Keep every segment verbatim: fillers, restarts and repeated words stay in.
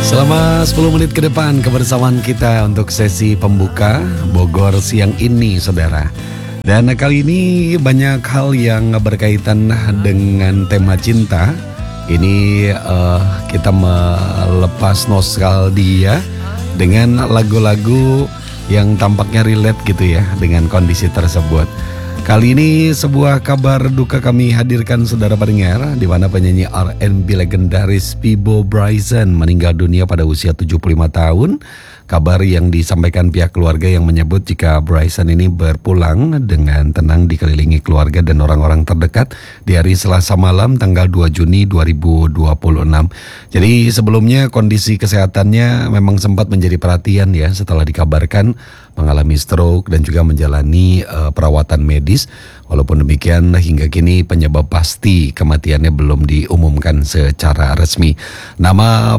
Selama sepuluh menit ke depan kebersamaan kita untuk sesi pembuka Bogor siang ini, saudara. Dan kali ini banyak hal yang berkaitan dengan tema cinta. Ini uh, kita melepas nostalgia dengan lagu-lagu yang tampaknya relate gitu ya dengan kondisi tersebut. Kali ini sebuah kabar duka kami hadirkan saudara pendengar, di mana penyanyi R and B legendaris Peabo Bryson meninggal dunia pada usia tujuh puluh lima tahun. Kabar yang disampaikan pihak keluarga yang menyebut jika Bryson ini berpulang dengan tenang dikelilingi keluarga dan orang-orang terdekat di hari Selasa malam tanggal dua Juni dua ribu dua puluh enam. Jadi sebelumnya kondisi kesehatannya memang sempat menjadi perhatian ya setelah dikabarkan mengalami stroke dan juga menjalani uh, perawatan medis. Walaupun demikian hingga kini penyebab pasti kematiannya belum diumumkan secara resmi. Nama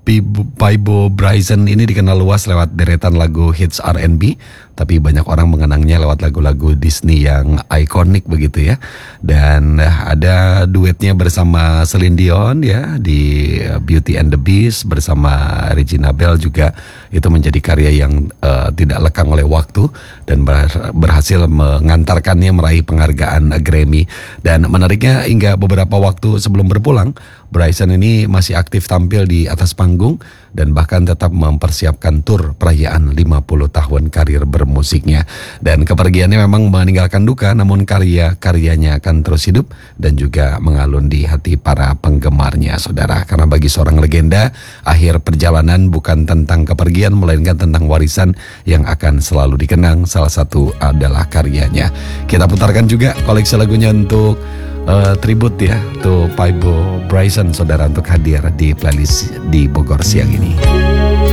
Peabo Bryson ini dikenal luas lewat deretan lagu hits R and B, tapi banyak orang mengenangnya lewat lagu-lagu Disney yang ikonik begitu ya. Dan ada duetnya bersama Celine Dion ya di Beauty and the Beast bersama Regina Belle juga. Itu menjadi karya yang uh, tidak lekang oleh waktu dan ber- berhasil mengantarkannya meraih penghargaan Grammy. Dan menariknya hingga beberapa waktu sebelum berpulang, Bryson ini masih aktif tampil di atas panggung dan bahkan tetap mempersiapkan tur perayaan lima puluh tahun karir bermusiknya. Dan kepergiannya memang meninggalkan duka, namun karya-karyanya akan terus hidup dan juga mengalun di hati para penggemarnya, saudara. Karena bagi seorang legenda, akhir perjalanan bukan tentang kepergian, melainkan tentang warisan yang akan selalu dikenang. Salah satu adalah karyanya. Kita putarkan juga koleksi lagunya untuk Uh, tribut ya tuh Peabo Bryson, saudara, untuk hadir di playlist di Bogor siang ini.